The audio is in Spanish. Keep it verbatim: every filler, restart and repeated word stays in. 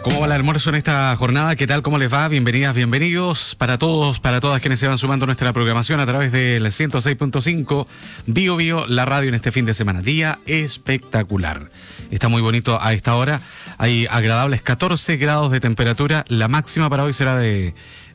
¿Cómo va el almuerzo en esta jornada? ¿Qué tal? ¿Cómo les va? Bienvenidas, bienvenidos para todos, para todas quienes se van sumando a nuestra programación a través del ciento seis punto cinco Bio Bio, la radio en este fin de semana. Día espectacular. Está muy bonito a esta hora. Hay agradables catorce grados de temperatura. La máxima para hoy será de